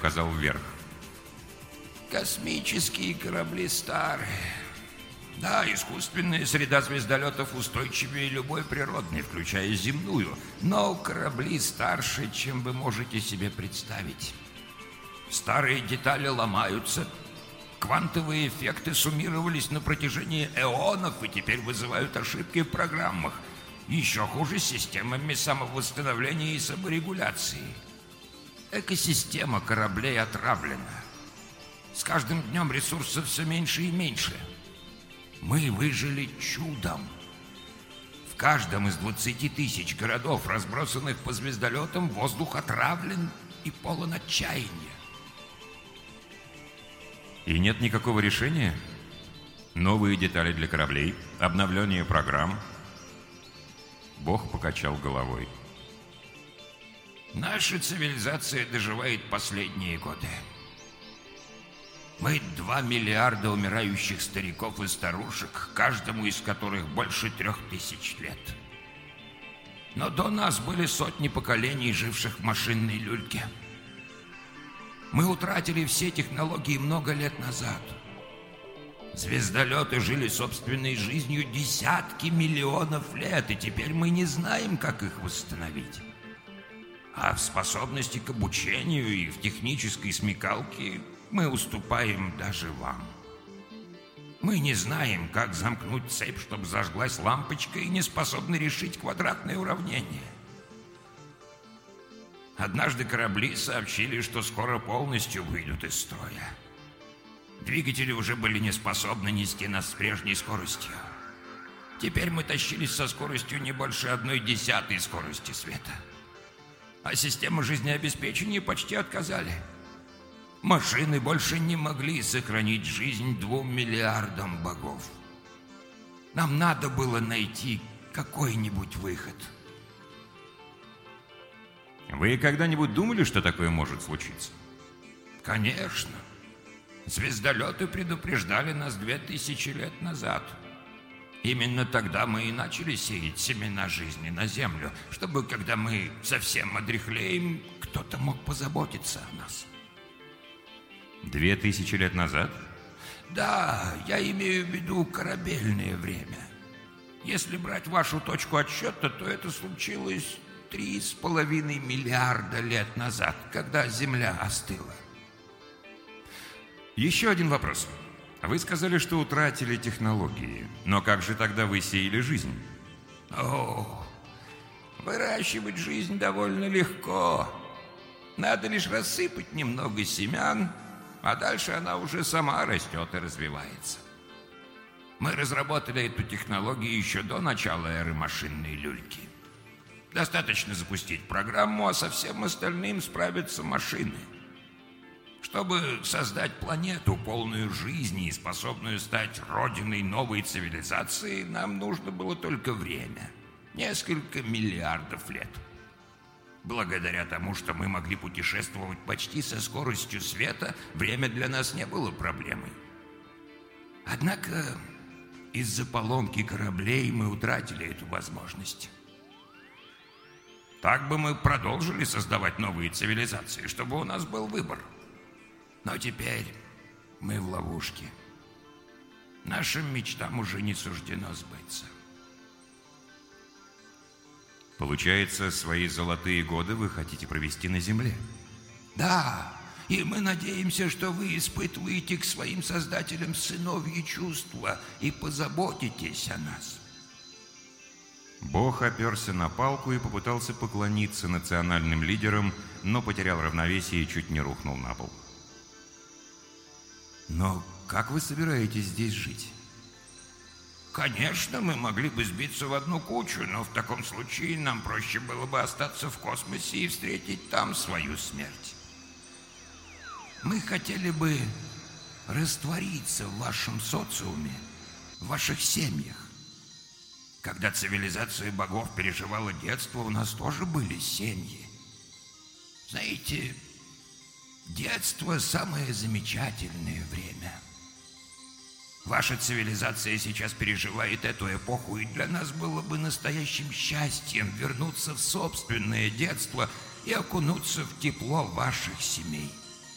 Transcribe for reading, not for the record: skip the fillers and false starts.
указал вверх. Космические корабли старые. Да, искусственная среда звездолетов устойчивее любой природной, включая земную. Но корабли старше, чем вы можете себе представить. Старые детали ломаются. Квантовые эффекты суммировались на протяжении эонов и теперь вызывают ошибки в программах. Еще хуже с системами самовосстановления и саморегуляции. Экосистема кораблей отравлена. С каждым днем ресурсов все меньше и меньше. Мы выжили чудом. В каждом из 20 тысяч городов, разбросанных по звездолетам, воздух отравлен и полон отчаяния. И нет никакого решения? Новые детали для кораблей? Обновление программ? Бог покачал головой. Наша цивилизация доживает последние годы. Мы 2 миллиарда умирающих стариков и старушек, каждому из которых больше 3000 лет. Но до нас были сотни поколений, живших в машинной люльке. Мы утратили все технологии много лет назад. Звездолеты жили собственной жизнью десятки миллионов лет, и теперь мы не знаем, как их восстановить. А в способности к обучению и в технической смекалке мы уступаем даже вам. Мы не знаем, как замкнуть цепь, чтобы зажглась лампочка, и не способны решить квадратное уравнение. Однажды корабли сообщили, что скоро полностью выйдут из строя. Двигатели уже были не способны нести нас с прежней скоростью. Теперь мы тащились со скоростью не больше 1/10 скорости света. А системы жизнеобеспечения почти отказали. Машины больше не могли сохранить жизнь 2 миллиардам богов. Нам надо было найти какой-нибудь выход. Вы когда-нибудь думали, что такое может случиться? Конечно. Звездолеты предупреждали нас 2000 лет назад. Именно тогда мы и начали сеять семена жизни на Землю, чтобы, когда мы совсем одряхлеем, кто-то мог позаботиться о нас. 2000 лет назад? Да, я имею в виду корабельное время. Если брать вашу точку отсчета, то это случилось 3,5 миллиарда лет назад, когда Земля остыла. Еще один вопрос. Вы сказали, что утратили технологии. Но как же тогда вы сеяли жизнь? Выращивать жизнь довольно легко. Надо лишь рассыпать немного семян, а дальше она уже сама растет и развивается. Мы разработали эту технологию еще до начала эры машинной люльки. Достаточно запустить программу, а со всем остальным справятся машины. Чтобы создать планету, полную жизни и способную стать родиной новой цивилизации, нам нужно было только время. Несколько миллиардов лет. Благодаря тому, что мы могли путешествовать почти со скоростью света, время для нас не было проблемой. Однако из-за поломки кораблей мы утратили эту возможность. Так бы мы продолжили создавать новые цивилизации, чтобы у нас был выбор. Но теперь мы в ловушке. Нашим мечтам уже не суждено сбыться. Получается, свои золотые годы вы хотите провести на Земле? Да, и мы надеемся, что вы испытываете к своим создателям сыновьи чувства и позаботитесь о нас. Бог оперся на палку и попытался поклониться национальным лидерам, но потерял равновесие и чуть не рухнул на пол. Но как вы собираетесь здесь жить? Конечно, мы могли бы сбиться в одну кучу, но в таком случае нам проще было бы остаться в космосе и встретить там свою смерть. Мы хотели бы раствориться в вашем социуме, в ваших семьях. Когда цивилизация богов переживала детство, у нас тоже были семьи. Знаете, детство – самое замечательное время. Ваша цивилизация сейчас переживает эту эпоху, и для нас было бы настоящим счастьем вернуться в собственное детство и окунуться в тепло ваших семей.